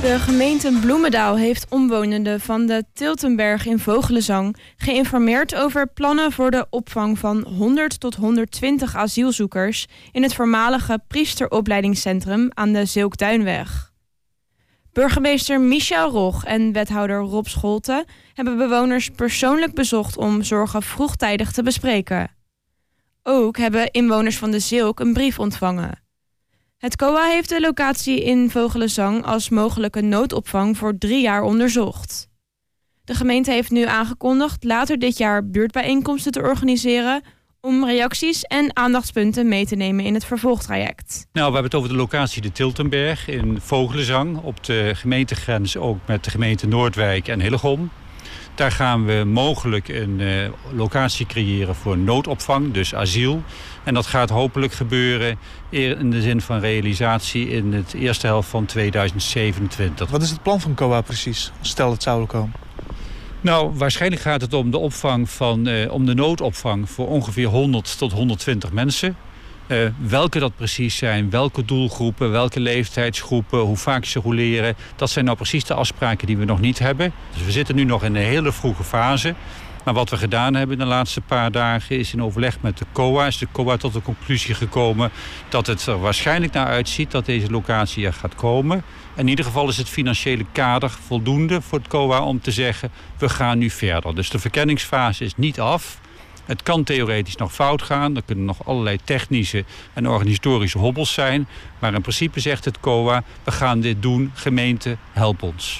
De gemeente Bloemendaal heeft omwonenden van de Tiltenberg in Vogelenzang geïnformeerd over plannen voor de opvang van 100 tot 120 asielzoekers in het voormalige priesteropleidingscentrum aan de Zilkduinweg. Burgemeester Michel Rog en wethouder Rob Scholte hebben bewoners persoonlijk bezocht om zorgen vroegtijdig te bespreken. Ook hebben inwoners van de Zilk een brief ontvangen. Het COA heeft de locatie in Vogelenzang als mogelijke noodopvang voor 3 jaar onderzocht. De gemeente heeft nu aangekondigd later dit jaar buurtbijeenkomsten te organiseren om reacties en aandachtspunten mee te nemen in het vervolgtraject. Nou, we hebben het over de locatie de Tiltenberg in Vogelenzang, op de gemeentegrens ook met de gemeente Noordwijk en Hillegom. Daar gaan we mogelijk een locatie creëren voor noodopvang, dus asiel. En dat gaat hopelijk gebeuren in de zin van realisatie in het eerste helft van 2027. Wat is het plan van COA precies, stel het zou komen? Nou, waarschijnlijk gaat het om de opvang om de noodopvang voor ongeveer 100 tot 120 mensen. Welke dat precies zijn, welke doelgroepen, welke leeftijdsgroepen, hoe vaak ze roleren. Dat zijn nou precies de afspraken die we nog niet hebben. Dus we zitten nu nog in een hele vroege fase. Maar wat we gedaan hebben de laatste paar dagen is in overleg met de COA. Is de COA tot de conclusie gekomen dat het er waarschijnlijk naar uitziet dat deze locatie er gaat komen. In ieder geval is het financiële kader voldoende voor het COA om te zeggen we gaan nu verder. Dus de verkenningsfase is niet af. Het kan theoretisch nog fout gaan. Er kunnen nog allerlei technische en organisatorische hobbels zijn. Maar in principe zegt het COA, we gaan dit doen. Gemeente, help ons.